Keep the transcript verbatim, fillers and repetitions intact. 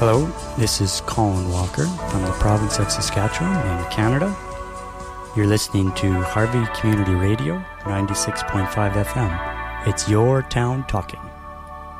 Hello, this is Colin Walker from the province of Saskatchewan in Canada. You're listening to Harvey Community Radio, ninety-six point five F M. It's your town talking.